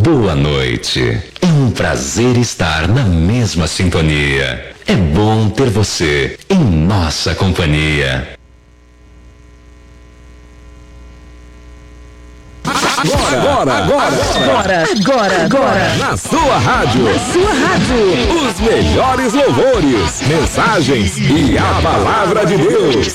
boa noite. É um prazer estar na mesma sintonia. É bom ter você em nossa companhia. Agora. Na sua rádio. Os melhores louvores, mensagens e a palavra de Deus.